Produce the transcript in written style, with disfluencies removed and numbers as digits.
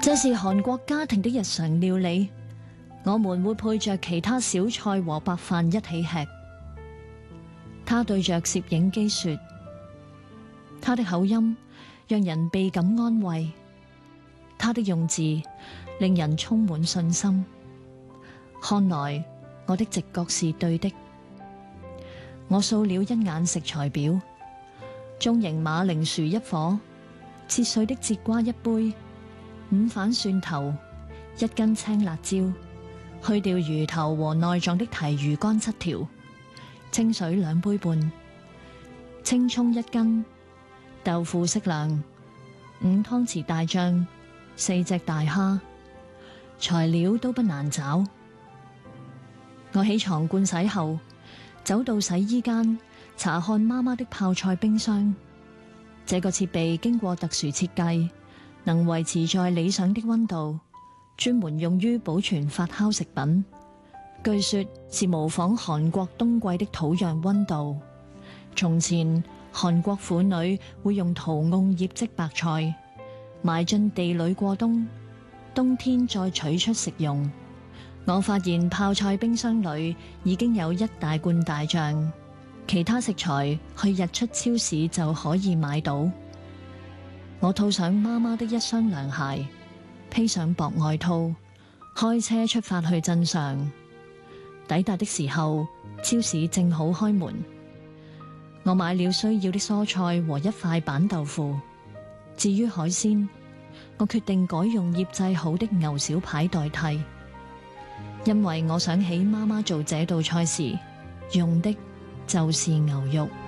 這是韓國家庭的日常料理，我們會配着其他小菜和白飯一起吃。他對着攝影機說，他的口音讓人倍感安慰，他的用字令人充滿信心。看來我的直覺是對的。我掃了一眼食材表，中型馬鈴薯一顆，切碎的節瓜一杯，5瓣蒜頭，1斤青辣椒，去掉魚頭和內臟的提魚乾7條，清水2杯半，青蔥1斤，豆腐適量，5湯匙大醬，4隻大蝦，材料都不難找。我起床盥洗後，走到洗衣間查看媽媽的泡菜冰箱。這個設備經過特殊設計，能維持在理想的溫度，專門用於保存發酵食品。據說是模仿韓國冬季的土壤溫度。從前韓國婦女會用桃甕醃漬白菜，埋進地裏過冬，冬天再取出食用。我發現泡菜冰箱裏已經有1大罐大醬，其他食材去日出超市就可以買到。我套上媽媽的一雙涼鞋，披上薄外套，開車出發去鎮上。抵達的時候，超市正好開門。我買了需要的蔬菜和1塊板豆腐。至於海鮮，我決定改用醃製好的牛小排代替，因為我想起媽媽做這道菜時用的就是牛肉。